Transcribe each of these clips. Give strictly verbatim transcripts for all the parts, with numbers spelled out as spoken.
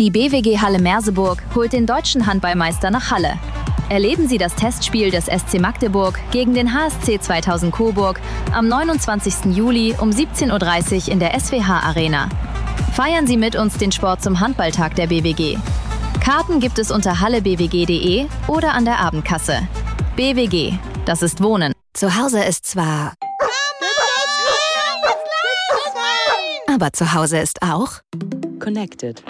Die B W G Halle Merseburg holt den deutschen Handballmeister nach Halle. Erleben Sie das Testspiel des S C Magdeburg gegen den H S C zweitausend Coburg am neunundzwanzigsten Juli um siebzehn Uhr dreißig in der S W H Arena. Feiern Sie mit uns den Sport zum Handballtag der B W G. Karten gibt es unter halle b w g punkt d e oder an der Abendkasse. B W G, das ist Wohnen. Zu Hause ist zwar... Aber zu Hause ist auch... Connected.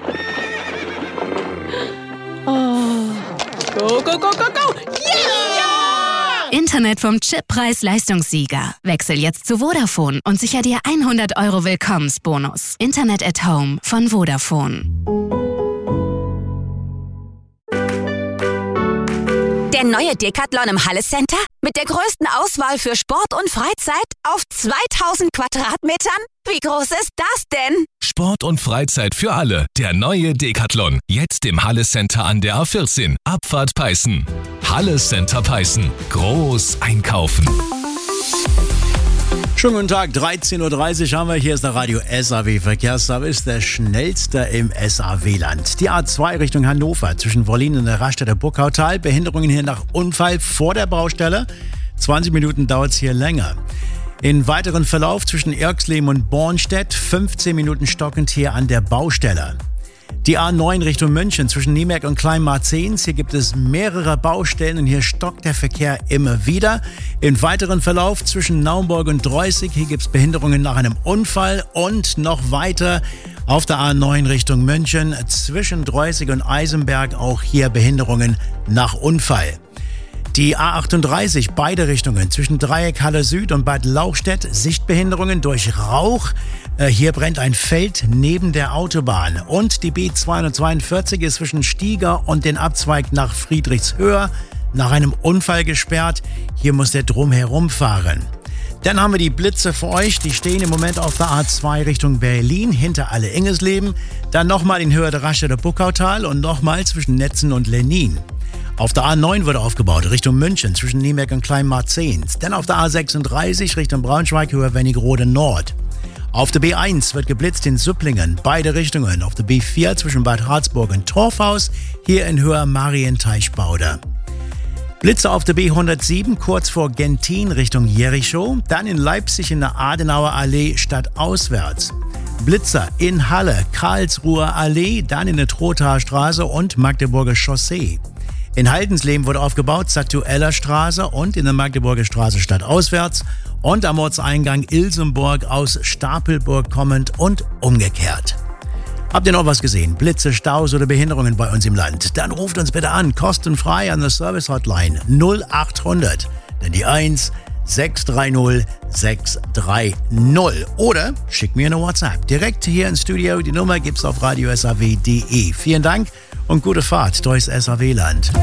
Oh. Go, go, go, go, go! Yeah! Internet vom Chippreis-Leistungssieger. Wechsel jetzt zu Vodafone und sicher dir hundert Euro Willkommensbonus. Internet at Home von Vodafone. Der neue Decathlon im Halle Center? Mit der größten Auswahl für Sport und Freizeit auf zweitausend Quadratmetern? Wie groß ist das denn? Sport und Freizeit für alle. Der neue Decathlon. Jetzt im Halle Center an der A vierzehn. Abfahrt Peißen. Halle Center Peißen. Groß einkaufen. Schönen guten Tag, dreizehn Uhr dreißig haben wir. Hier ist der Radio S A W Verkehrsservice, der schnellste im S A W-Land. Die A zwei Richtung Hannover zwischen Wollin und der Raststätte Burgautal. Behinderungen hier nach Unfall vor der Baustelle. zwanzig Minuten dauert es hier länger. In weiteren Verlauf zwischen Irxleben und Bornstedt. fünfzehn Minuten stockend hier an der Baustelle. Die A neun Richtung München zwischen Niemerk und Kleinmarzens. Hier gibt es mehrere Baustellen und hier stockt der Verkehr immer wieder. Im weiteren Verlauf zwischen Naumburg und Dreußig. Hier gibt es Behinderungen nach einem Unfall. Und noch weiter auf der A neun Richtung München zwischen Dreußig und Eisenberg. Auch hier Behinderungen nach Unfall. Die A achtunddreißig, beide Richtungen, zwischen Dreieck Halle Süd und Bad Lauchstädt, Sichtbehinderungen durch Rauch. Äh, hier brennt ein Feld neben der Autobahn. Und die B zweihundertzweiundvierzig ist zwischen Stieger und den Abzweig nach Friedrichshöhe nach einem Unfall gesperrt. Hier muss der drumherum fahren. Dann haben wir die Blitze für euch. Die stehen im Moment auf der A zwei Richtung Berlin, hinter Alle-Ingesleben. Dann nochmal in Höhe der Raststätte Burgautal und nochmal zwischen Netzen und Lenin. Auf der A neun wurde aufgebaut, Richtung München, zwischen Niemerk und Kleinmarzens. Dann auf der A sechsunddreißig Richtung Braunschweig, Höhe Wernigerode Nord. Auf der B eins wird geblitzt in Supplingen, beide Richtungen. Auf der B vier zwischen Bad Harzburg und Torfhaus, hier in Höhe Marienteichbauder. Blitze auf der B hundertsieben, kurz vor Gentin Richtung Jericho. Dann in Leipzig in der Adenauer Allee stadtauswärts. Blitzer in Halle, Karlsruher Allee, dann in der Trothaer Straße und Magdeburger Chaussee. In Haldensleben wurde aufgebaut, Zatueller Straße und in der Magdeburger Straße stadtauswärts und am Ortseingang Ilsenburg aus Stapelburg kommend und umgekehrt. Habt ihr noch was gesehen? Blitze, Staus oder Behinderungen bei uns im Land? Dann ruft uns bitte an, kostenfrei an der Service Hotline null achthundert, dann die eins sechs drei null sechs drei null oder schickt mir eine WhatsApp. Direkt hier ins Studio, die Nummer gibt's auf radio s a w punkt d e. Vielen Dank und gute Fahrt durchs S A W-Land.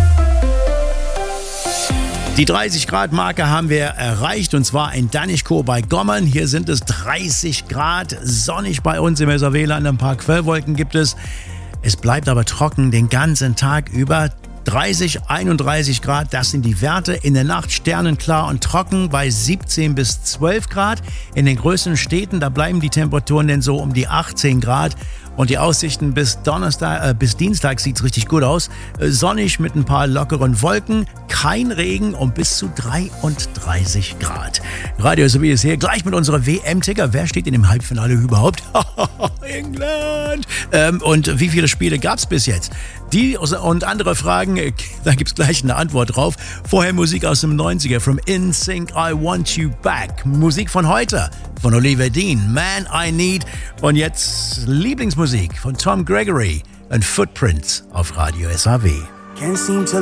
Die dreißig Grad Marke haben wir erreicht und zwar in Danichkow bei Gommern. Hier sind es dreißig Grad, sonnig bei uns im S A W-Land. Ein paar Quellwolken gibt es. Es bleibt aber trocken den ganzen Tag über. dreißig, einunddreißig Grad, das sind die Werte. In der Nacht sternenklar und trocken bei siebzehn bis zwölf Grad. In den größeren Städten, da bleiben die Temperaturen denn so um die achtzehn Grad. Und die Aussichten bis Donnerstag, äh, bis Dienstag sieht's richtig gut aus. Äh, sonnig mit ein paar lockeren Wolken, kein Regen und bis zu dreiunddreißig Grad. Radio S A W ist hier gleich mit unserer W M-Ticker. Wer steht in dem Halbfinale überhaupt? England! Ähm, und wie viele Spiele gab's bis jetzt? Die und andere Fragen, äh, da gibt's gleich eine Antwort drauf. Vorher Musik aus dem neunziger, From In Sync, I Want You Back. Musik von heute, von Oliver Dean, Man I Need. Und jetzt Lieblingsmusik von Tom Gregory und Footprints auf Radio S A W. Can't seem to